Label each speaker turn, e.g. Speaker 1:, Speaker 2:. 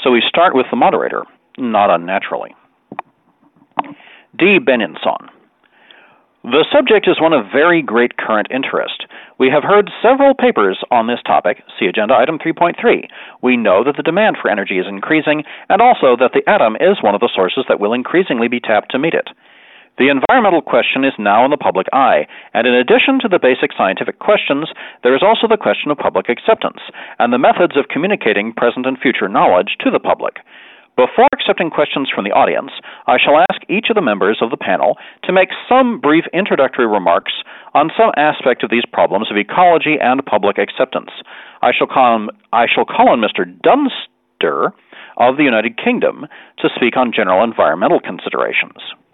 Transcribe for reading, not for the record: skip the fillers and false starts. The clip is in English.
Speaker 1: so we start with the moderator, not unnaturally. D. Benenson. The subject is one of very great current interest. We have heard several papers on this topic, see Agenda Item 3.3. We know that the demand for energy is increasing, and also that the atom is one of the sources that will increasingly be tapped to meet it. The environmental question is now in the public eye, and in addition to the basic scientific questions, there is also the question of public acceptance, and the methods of communicating present and future knowledge to the public. Before accepting questions from the audience, I shall ask each of the members of the panel to make some brief introductory remarks on some aspect of these problems of ecology and public acceptance. I shall call on Mr. Dunster of the United Kingdom to speak on general environmental considerations.